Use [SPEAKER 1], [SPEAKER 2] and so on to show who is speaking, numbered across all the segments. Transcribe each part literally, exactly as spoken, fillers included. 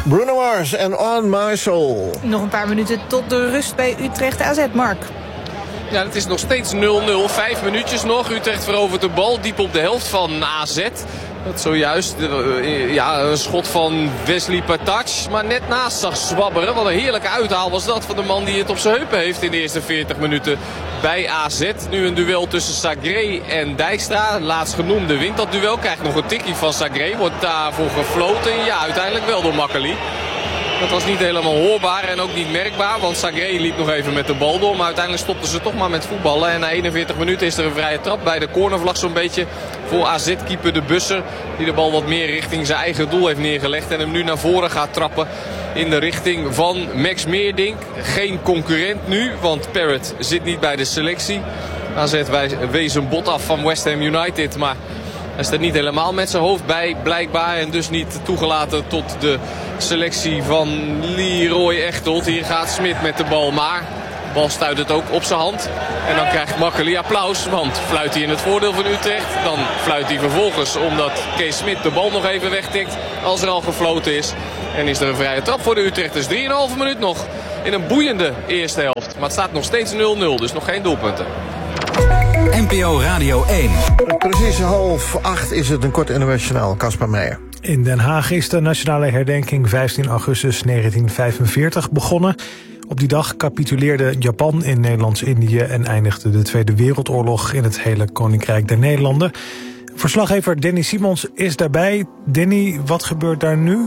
[SPEAKER 1] Bruno Mars en On My Soul.
[SPEAKER 2] Nog een paar minuten tot de rust bij Utrecht A Z, Mark.
[SPEAKER 3] Ja, het is nog steeds nul nul. Vijf minuutjes nog. Utrecht verovert de bal diep op de helft van A Z. Dat zojuist uh, ja, een schot van Wesley Patac. Maar net naast zag zwabberen. Wat een heerlijke uithaal was dat van de man die het op zijn heupen heeft in de eerste veertig minuten bij A Z. Nu een duel tussen Sagré en Dijkstra. Laatst genoemde wint dat duel. Krijgt nog een tikkie van Sagré. Wordt daarvoor gefloten. Ja, uiteindelijk wel door Makkeli. Dat was niet helemaal hoorbaar en ook niet merkbaar. Want Sagré liep nog even met de bal door. Maar uiteindelijk stopten ze toch maar met voetballen. En na eenenveertig minuten is er een vrije trap bij de cornervlag zo'n beetje. Voor A Z-keeper de Busser. Die de bal wat meer richting zijn eigen doel heeft neergelegd. En hem nu naar voren gaat trappen. In de richting van Max Meerdink. Geen concurrent nu. Want Parrott zit niet bij de selectie. A Z wees een bot af van West Ham United. Maar hij staat niet helemaal met zijn hoofd bij, blijkbaar. En dus niet toegelaten tot de selectie van Leroy Echtelt. Hier gaat Smit met de bal, maar de bal stuit het ook op zijn hand. En dan krijgt Makkeli applaus, want fluit hij in het voordeel van Utrecht. Dan fluit hij vervolgens omdat Kees Smit de bal nog even wegtikt als er al gefloten is. En is er een vrije trap voor de Utrechters. drieënhalve minuut nog in een boeiende eerste helft. Maar het staat nog steeds nul nul, dus nog geen doelpunten.
[SPEAKER 4] N P O Radio één.
[SPEAKER 1] Precies half acht is het een kort internationaal. Caspar Meijer.
[SPEAKER 5] In Den Haag is de nationale herdenking vijftien augustus negentien vijfenveertig begonnen. Op die dag capituleerde Japan in Nederlands-Indië en eindigde de Tweede Wereldoorlog in het hele Koninkrijk der Nederlanden. Verslaggever Danny Simons is daarbij. Danny, wat gebeurt daar nu?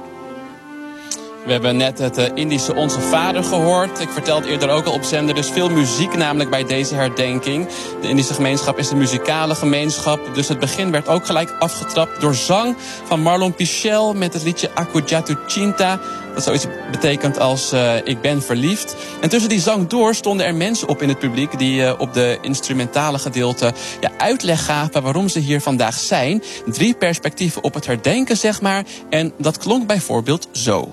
[SPEAKER 6] We hebben net het uh, Indische Onze Vader gehoord. Ik vertelde eerder ook al op zender, dus veel muziek namelijk bij deze herdenking. De Indische gemeenschap is een muzikale gemeenschap. Dus het begin werd ook gelijk afgetrapt door zang van Marlon Pichel met het liedje Aku Jatuh Cinta. Dat zoiets betekent als uh, ik ben verliefd. En tussen die zang door stonden er mensen op in het publiek die uh, op de instrumentale gedeelte ja, uitleg gaven waarom ze hier vandaag zijn. Drie perspectieven op het herdenken, zeg maar. En dat klonk bijvoorbeeld zo.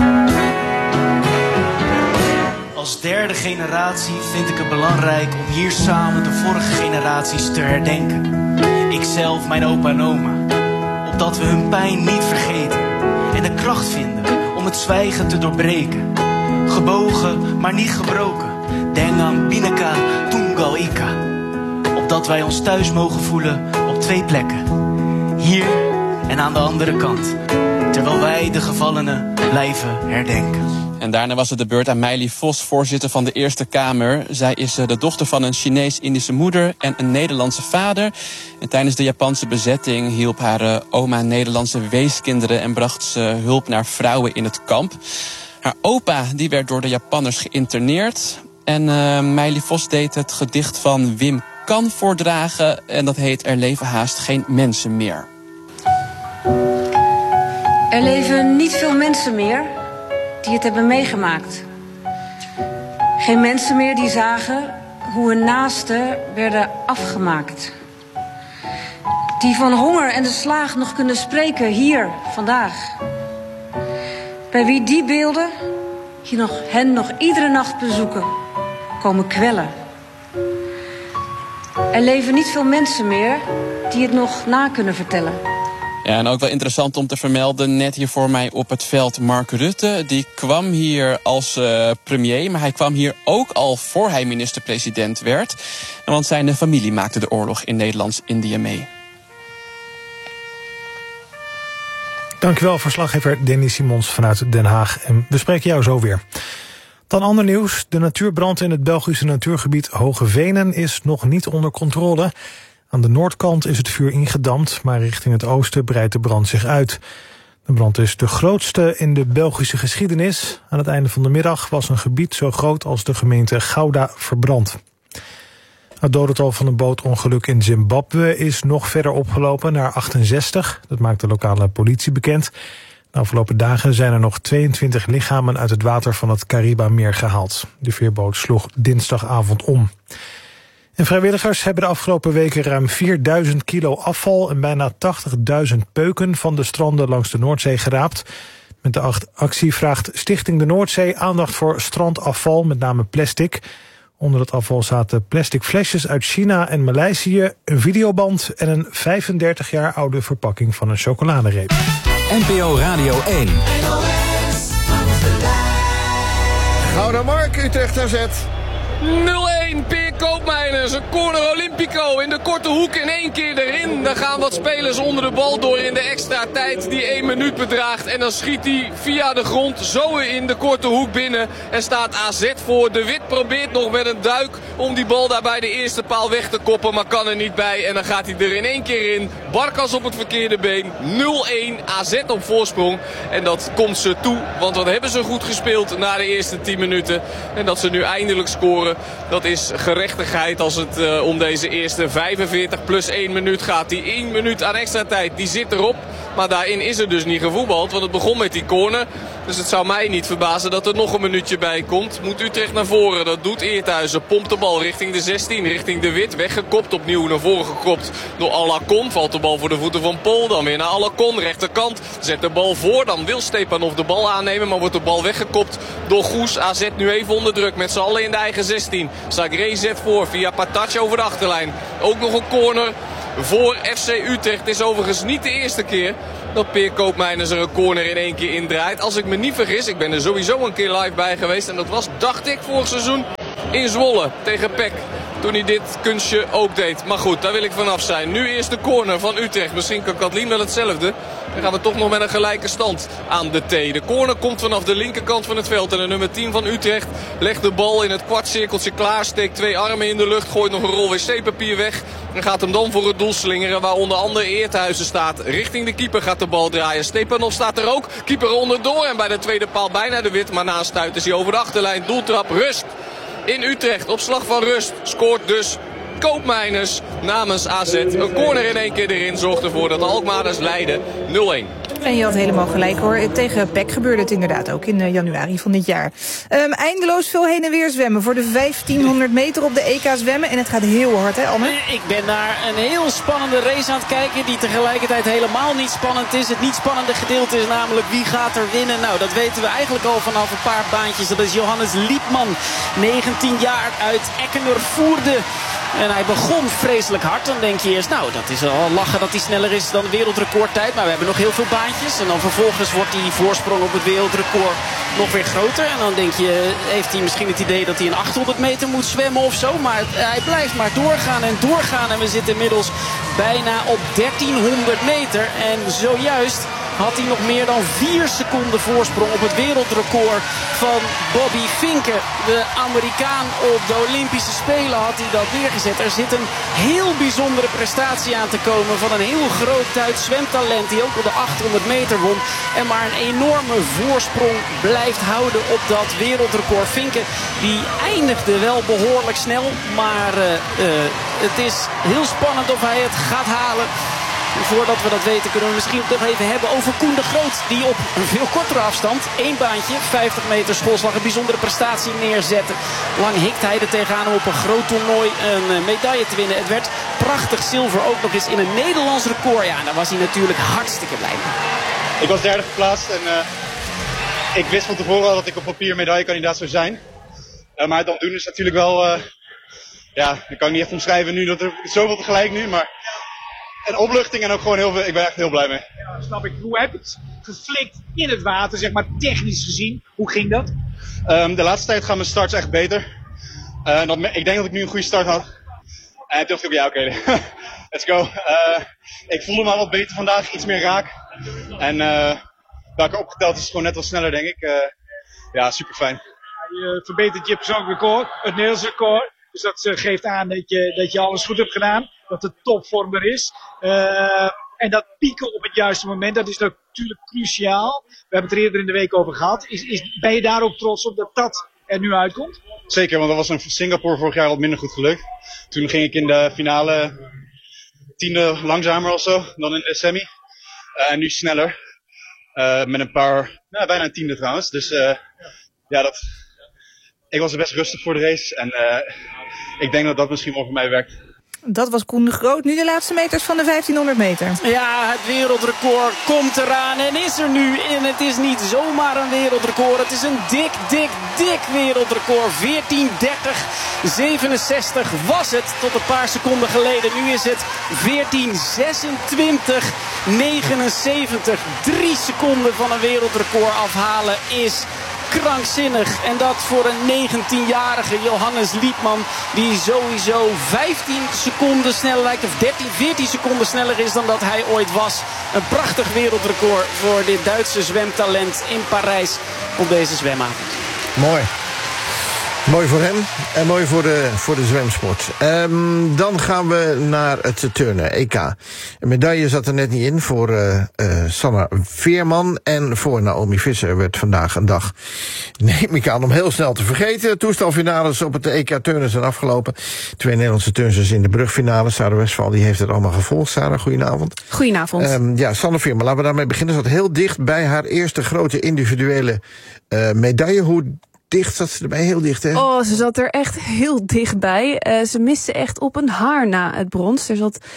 [SPEAKER 7] Als derde generatie vind ik het belangrijk om hier samen de vorige generaties te herdenken. Ikzelf, mijn opa en oma. Opdat we hun pijn niet vergeten. En de kracht vinden om het zwijgen te doorbreken. Gebogen, maar niet gebroken. Dengan Bineka Tunggal Ika. Opdat wij ons thuis mogen voelen op twee plekken. Hier en aan de andere kant. Terwijl wij de gevallenen blijven herdenken.
[SPEAKER 6] En daarna was het de beurt aan Meili Vos, voorzitter van de Eerste Kamer. Zij is de dochter van een Chinees-Indische moeder en een Nederlandse vader. En tijdens de Japanse bezetting hielp haar oma Nederlandse weeskinderen en bracht ze hulp naar vrouwen in het kamp. Haar opa die werd door de Japanners geïnterneerd. En uh, Meili Vos deed het gedicht van Wim Kan voordragen. En dat heet Er leven haast geen mensen meer.
[SPEAKER 8] Er leven niet veel mensen meer die het hebben meegemaakt. Geen mensen meer die zagen hoe hun naasten werden afgemaakt. Die van honger en de slaag nog kunnen spreken hier, vandaag. Bij wie die beelden hier nog, hen nog iedere nacht bezoeken, komen kwellen. Er leven niet veel mensen meer die het nog na kunnen vertellen.
[SPEAKER 6] Ja, en ook wel interessant om te vermelden, net hier voor mij op het veld Mark Rutte. Die kwam hier als uh, premier, maar hij kwam hier ook al voor hij minister-president werd. En want zijn familie maakte de oorlog in Nederlands-Indië mee.
[SPEAKER 5] Dankjewel, verslaggever Danny Simons vanuit Den Haag. En we spreken jou zo weer. Dan ander nieuws. De natuurbrand in het Belgische natuurgebied Hoge Venen is nog niet onder controle. Aan de noordkant is het vuur ingedamd, maar richting het oosten breidt de brand zich uit. De brand is de grootste in de Belgische geschiedenis. Aan het einde van de middag was een gebied zo groot als de gemeente Gouda verbrand. Het dodental van een bootongeluk in Zimbabwe is nog verder opgelopen naar achtenzestig. Dat maakt de lokale politie bekend. De afgelopen dagen zijn er nog tweeëntwintig lichamen uit het water van het Kariba-meer gehaald. De veerboot sloeg dinsdagavond om. En vrijwilligers hebben de afgelopen weken ruim vierduizend kilo afval en bijna tachtigduizend peuken van de stranden langs de Noordzee geraapt. Met de actie vraagt Stichting de Noordzee aandacht voor strandafval, met name plastic. Onder het afval zaten plastic flesjes uit China en Maleisië, een videoband en een vijfendertig jaar oude verpakking van een chocoladereep.
[SPEAKER 4] N P O Radio één.
[SPEAKER 1] Gouden Mark, Utrecht A Z.
[SPEAKER 3] nul één, Peer Koopmeiners, een corner Olympico in de korte hoek in één keer erin. Daar gaan wat spelers onder de bal door in de extra tijd die één minuut bedraagt. En dan schiet hij via de grond zo in de korte hoek binnen en staat A Z voor. De Wit probeert nog met een duik om die bal daar bij de eerste paal weg te koppen, maar kan er niet bij. En dan gaat hij er in één keer in. Barkas op het verkeerde been, nul één, A Z op voorsprong. En dat komt ze toe, want wat hebben ze goed gespeeld na de eerste tien minuten. En dat ze nu eindelijk scoren. Dat is gerechtigheid als het uh, om deze eerste vijfenveertig plus één minuut gaat. Die één minuut aan extra tijd, die zit erop. Maar daarin is er dus niet gevoetbald, want het begon met die corner. Dus het zou mij niet verbazen dat er nog een minuutje bij komt. Moet Utrecht naar voren, dat doet Eerthuizen. Pompt de bal richting de zestien, richting de Wit. Weggekopt, opnieuw naar voren gekopt door Alacon. Valt de bal voor de voeten van Pol, dan weer naar Alacon. Rechterkant, zet de bal voor. Dan wil Stepanov de bal aannemen, maar wordt de bal weggekopt door Goes. A Z nu even onder druk, met z'n allen in de eigen zestien. Sagré zet voor via Patac over de achterlijn. Ook nog een corner voor F C Utrecht. Het is overigens niet de eerste keer dat Peer Koopmeiners er een corner in één keer indraait. Als ik me niet vergis, ik ben er sowieso een keer live bij geweest. En dat was, dacht ik, vorig seizoen in Zwolle tegen P E C. Toen hij dit kunstje ook deed. Maar goed, daar wil ik vanaf zijn. Nu eerst de corner van Utrecht. Misschien kan Katlien wel hetzelfde. Dan gaan we toch nog met een gelijke stand aan de T. De corner komt vanaf de linkerkant van het veld. En de nummer tien van Utrecht legt de bal in het kwartcirkeltje klaar. Steekt twee armen in de lucht. Gooit nog een rol wc-papier weg. En gaat hem dan voor het doel slingeren. Waar onder andere Eerthuizen staat. Richting de keeper gaat de bal draaien. Stepanov staat er ook. Keeper onderdoor. En bij de tweede paal bijna de Wit. Maar na een stuit is hij over de achterlijn. Doeltrap, rust. In Utrecht, op slag van rust, scoort dus Koopmeiners namens A Z. Een corner in één keer erin zorgt ervoor dat de Alkmaarders leiden nul één.
[SPEAKER 2] En je had helemaal gelijk hoor. Tegen P E C gebeurde het inderdaad ook in januari van dit jaar. Um, eindeloos veel heen en weer zwemmen voor de vijftienhonderd meter op de E K zwemmen. En het gaat heel hard, hè Anne?
[SPEAKER 9] Ik ben naar een heel spannende race aan het kijken die tegelijkertijd helemaal niet spannend is. Het niet spannende gedeelte is namelijk wie gaat er winnen. Nou, dat weten we eigenlijk al vanaf een paar baantjes. Dat is Johannes Liepman, negentien jaar uit Eckener-Voerde. En hij begon vreselijk hard. Dan denk je eerst, nou, dat is al lachen dat hij sneller is dan de wereldrecordtijd. Maar we hebben nog heel veel baantjes. En dan vervolgens wordt die voorsprong op het wereldrecord nog weer groter. En dan denk je, heeft hij misschien het idee dat hij een achthonderd meter moet zwemmen of zo. Maar hij blijft maar doorgaan en doorgaan. En we zitten inmiddels bijna op dertienhonderd meter. En zojuist had hij nog meer dan vier seconden voorsprong op het wereldrecord van Bobby Finke. De Amerikaan op de Olympische Spelen had hij dat neergezet. Er zit een heel bijzondere prestatie aan te komen van een heel groot Duits zwemtalent die ook op de achthonderd meter won. En maar een enorme voorsprong blijft houden op dat wereldrecord. Finke die eindigde wel behoorlijk snel, maar uh, uh, het is heel spannend of hij het gaat halen. Voordat we dat weten kunnen we misschien nog even hebben over Koen de Groot. Die op een veel kortere afstand, één baantje, vijftig meter schoolslag, een bijzondere prestatie neerzette. Lang hikt hij er tegenaan om op een groot toernooi een medaille te winnen. Het werd prachtig zilver, ook nog eens in een Nederlands record. Ja, en daar was hij natuurlijk hartstikke blij mee.
[SPEAKER 10] Ik was derde geplaatst en uh, ik wist van tevoren al dat ik op papier medaillekandidaat zou zijn. Uh, maar het dan doen is natuurlijk wel, uh, ja, ik kan niet echt omschrijven nu, dat er zoveel tegelijk nu, maar een opluchting en ook gewoon heel veel, ik ben echt heel blij mee.
[SPEAKER 11] Ja, snap ik. Hoe heb je het geflikt in het water, zeg maar technisch gezien? Hoe ging dat?
[SPEAKER 10] Um, de laatste tijd gaan mijn starts echt beter. Uh, dat, ik denk dat ik nu een goede start had. En toen dacht ik, ja oké, okay, let's go. Uh, ik voelde me al wat beter vandaag, iets meer raak. En uh, waar ik opgeteld is het gewoon net wat sneller, denk ik. Uh, ja, super fijn.
[SPEAKER 11] Ja, je verbetert je persoonlijk record, het Nederlands record. Dus dat uh, geeft aan dat je, dat je alles goed hebt gedaan. Dat de topvorm er is. Uh, en dat pieken op het juiste moment, dat is natuurlijk cruciaal. We hebben het er eerder in de week over gehad. Is, is, ben je daar ook trots op dat dat er nu uitkomt?
[SPEAKER 10] Zeker, want dat was in Singapore vorig jaar wat minder goed gelukt. Toen ging ik in de finale tiende langzamer of zo dan in de semi. Uh, en nu sneller. Uh, met een paar, nou, bijna een tiende trouwens. Dus uh, ja, dat, ik was er best rustig voor de race. En uh, ik denk dat dat misschien wel voor mij werkt.
[SPEAKER 2] Dat was Koen de Groot. Nu de laatste meters van de vijftienhonderd meter.
[SPEAKER 9] Ja, het wereldrecord komt eraan en is er nu. En het is niet zomaar een wereldrecord. Het is een dik, dik, dik wereldrecord. veertien dertig zevenenzestig was het tot een paar seconden geleden. Nu is het veertien zesentwintig negenenzeventig. Drie seconden van een wereldrecord afhalen is krankzinnig. En dat voor een negentienjarige Johannes Liepman, die sowieso vijftien seconden sneller lijkt, of dertien, veertien seconden sneller is dan dat hij ooit was. Een prachtig wereldrecord voor dit Duitse zwemtalent in Parijs op deze zwemavond.
[SPEAKER 1] Mooi. Mooi voor hem en mooi voor de, voor de zwemsport. Um, dan gaan we naar het turnen, E K. Een medaille zat er net niet in voor uh, uh, Sanne Veerman. En voor Naomi Visser werd vandaag een dag, neem ik aan, om heel snel te vergeten. Toestelfinales op het E K turnen zijn afgelopen. Twee Nederlandse turnsters in de brugfinale. Sarah Westphal die heeft het allemaal gevolgd. Sarah, goedenavond.
[SPEAKER 12] Goedenavond.
[SPEAKER 1] Um, ja, Sanne Veerman, laten we daarmee beginnen. Zat heel dicht bij haar eerste grote individuele uh, medaille. Hoe dicht zat ze erbij? Heel dicht, hè?
[SPEAKER 12] Oh, ze zat er echt heel dichtbij. Uh, ze miste echt op een haar na het brons. Er zat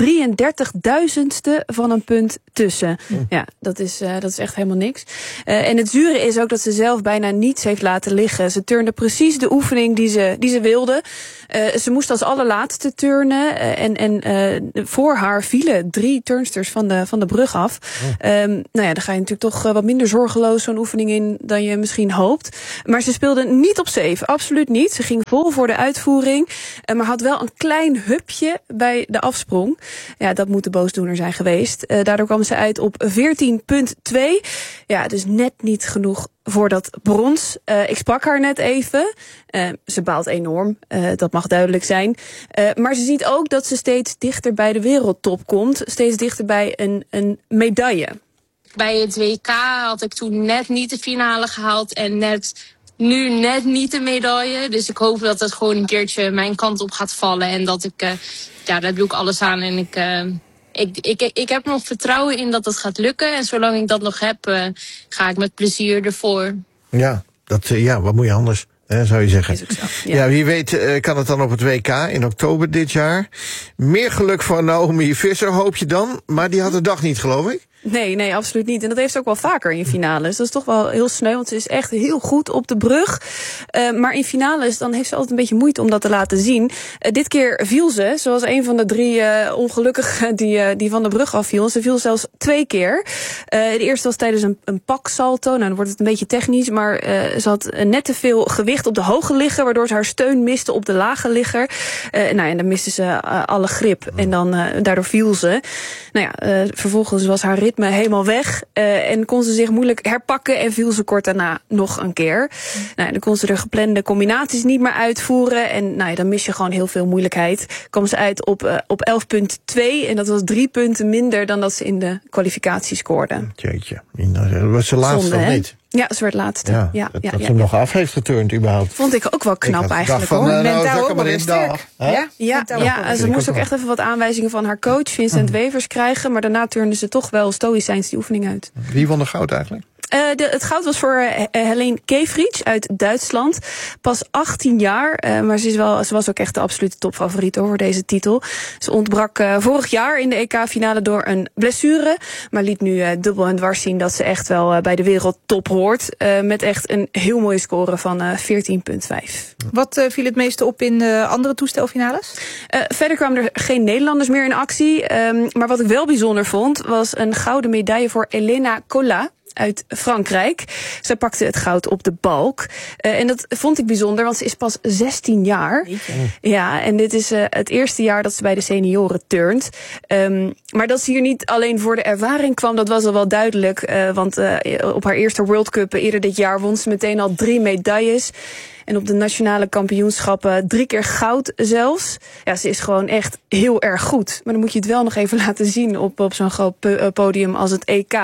[SPEAKER 12] drieëndertigduizendste van een punt tussen. Hm. Ja, dat is, uh, dat is echt helemaal niks. Uh, en het zure is ook dat ze zelf bijna niets heeft laten liggen. Ze turnde precies de oefening die ze, die ze wilde. Uh, ze moest als allerlaatste turnen. Uh, en en uh, voor haar vielen drie turnsters van de, van de brug af. Hm. Um, nou ja, dan ga je natuurlijk toch uh, wat minder zorgeloos zo'n oefening in dan je misschien hoopt. Maar ze speelde niet op safe, absoluut niet. Ze ging vol voor de uitvoering, maar had wel een klein hupje bij de afsprong. Ja, dat moet de boosdoener zijn geweest. Uh, daardoor kwam ze uit op veertien komma twee. Ja, dus net niet genoeg voor dat brons. Uh, ik sprak haar net even. Uh, ze baalt enorm, uh, dat mag duidelijk zijn. Uh, maar ze ziet ook dat ze steeds dichter bij de wereldtop komt. Steeds dichter bij een, een medaille.
[SPEAKER 13] Bij het W K had ik toen net niet de finale gehaald en net... Nu net niet de medaille, dus ik hoop dat het gewoon een keertje mijn kant op gaat vallen. En dat ik, uh, ja, daar doe ik alles aan. En ik, uh, ik, ik, ik heb nog vertrouwen in dat het gaat lukken. En zolang ik dat nog heb, uh, ga ik met plezier ervoor.
[SPEAKER 1] Ja, dat, uh, ja, wat moet je anders, hè, zou je zeggen. Ja. ja, wie weet uh, kan het dan op het W K in oktober dit jaar. Meer geluk voor Naomi Visser hoop je dan, maar die had de dag niet, geloof ik.
[SPEAKER 12] Nee, nee, absoluut niet. En dat heeft ze ook wel vaker in finales. Dat is toch wel heel sneu, want ze is echt heel goed op de brug. Uh, maar in finales, dan heeft ze altijd een beetje moeite om dat te laten zien. Uh, dit keer viel ze, zoals een van de drie uh, ongelukkigen die, uh, die van de brug afviel. Ze viel zelfs twee keer. Uh, de eerste was tijdens een, een paksalto. Nou, dan wordt het een beetje technisch, maar uh, ze had net te veel gewicht op de hoge ligger, waardoor ze haar steun miste op de lage ligger. Uh, nou, en dan miste ze uh, alle grip. En dan, uh, daardoor viel ze. Nou ja, uh, vervolgens was haar rit helemaal weg uh, en kon ze zich moeilijk herpakken en viel ze kort daarna nog een keer. Mm. Nou, dan kon ze de geplande combinaties niet meer uitvoeren en nou ja, dan mis je gewoon heel veel moeilijkheid. Kwam ze uit op, uh, op elf komma twee en dat was drie punten minder dan dat ze in de kwalificatie scoorde.
[SPEAKER 1] Jeetje, was ze laatste Zonde, of niet?
[SPEAKER 12] Ja, ze werd laatste. Ja,
[SPEAKER 1] ja, dat
[SPEAKER 12] ja,
[SPEAKER 1] dat
[SPEAKER 12] ja,
[SPEAKER 1] ze hem
[SPEAKER 12] ja.
[SPEAKER 1] nog af heeft geturnd überhaupt.
[SPEAKER 12] Vond ik ook wel knap eigenlijk
[SPEAKER 1] van,
[SPEAKER 12] hoor.
[SPEAKER 1] Uh, nou,
[SPEAKER 2] Mentaal ook
[SPEAKER 1] maar in
[SPEAKER 2] sterk.
[SPEAKER 1] Ja,
[SPEAKER 12] ja, ja, ja ze moest ook echt even wat aanwijzingen van haar coach Vincent mm. Wevers krijgen, maar daarna turnde ze toch wel stoïcijns die oefening uit.
[SPEAKER 1] Wie won de goud eigenlijk?
[SPEAKER 12] Uh, de, het goud was voor uh, Helene Kefric uit Duitsland. Pas achttien jaar, uh, maar ze, is wel, ze was ook echt de absolute topfavoriet hoor, voor deze titel. Ze ontbrak uh, vorig jaar in de E K-finale door een blessure, maar liet nu uh, dubbel en dwars zien dat ze echt wel uh, bij de wereldtop hoort. Uh, met echt een heel mooie score van uh, veertien komma vijf.
[SPEAKER 2] Wat uh, viel het meeste op in de andere toestelfinales?
[SPEAKER 12] Uh, verder kwamen er geen Nederlanders meer in actie. Um, maar wat ik wel bijzonder vond, was een gouden medaille voor Elena Collat uit Frankrijk. Zij pakte het goud op de balk. Uh, en dat vond ik bijzonder, want ze is pas zestien jaar. Ja, en dit is uh, het eerste jaar dat ze bij de senioren turnt. Um, maar dat ze hier niet alleen voor de ervaring kwam, dat was al wel duidelijk. Uh, want uh, op haar eerste World Cup eerder dit jaar won ze meteen al drie medailles. En op de nationale kampioenschappen drie keer goud zelfs. Ja, ze is gewoon echt heel erg goed. Maar dan moet je het wel nog even laten zien op, op zo'n groot podium als het E K.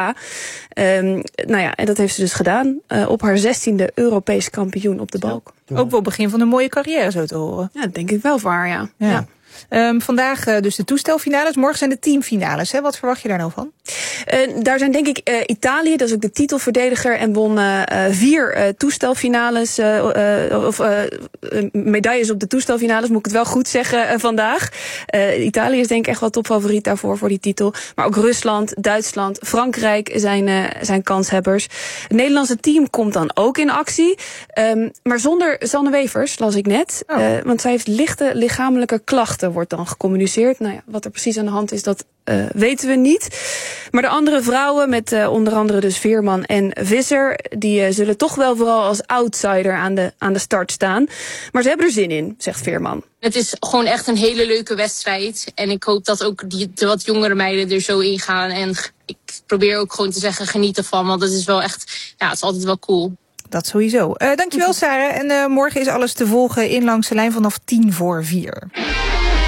[SPEAKER 12] Um, nou ja, en dat heeft ze dus gedaan. Uh, op haar zestiende Europees kampioen op de balk.
[SPEAKER 2] Ook wel begin van een mooie carrière zo te horen.
[SPEAKER 12] Ja, dat denk ik wel voor haar, ja.
[SPEAKER 2] ja.
[SPEAKER 12] ja.
[SPEAKER 2] Um, vandaag uh, dus de toestelfinales. Morgen zijn de teamfinales. Hè? Wat verwacht je daar nou van?
[SPEAKER 12] Uh, daar zijn denk ik uh, Italië, dat is ook de titelverdediger, en won uh, vier uh, toestelfinales, uh, uh, of uh, medailles op de toestelfinales, moet ik het wel goed zeggen uh, vandaag. Uh, Italië is denk ik echt wel topfavoriet daarvoor, voor die titel. Maar ook Rusland, Duitsland, Frankrijk zijn, uh, zijn kanshebbers. Het Nederlandse team komt dan ook in actie. Um, maar zonder Sanne Wevers, las ik net. Oh. Uh, want zij heeft lichte lichamelijke klachten. berichten wordt dan gecommuniceerd. Nou ja, wat er precies aan de hand is, dat uh, weten we niet. Maar de andere vrouwen, met uh, onder andere dus Veerman en Visser, die uh, zullen toch wel vooral als outsider aan de, aan de start staan. Maar ze hebben er zin in, zegt Veerman.
[SPEAKER 13] Het is gewoon echt een hele leuke wedstrijd. En ik hoop dat ook die, de wat jongere meiden er zo in gaan. En ik probeer ook gewoon te zeggen, geniet ervan. Want het is wel echt, ja, het is altijd wel cool.
[SPEAKER 2] Dat sowieso. Uh, dankjewel, Sarah. En uh, morgen is alles te volgen in Langs de Lijn vanaf tien voor vier.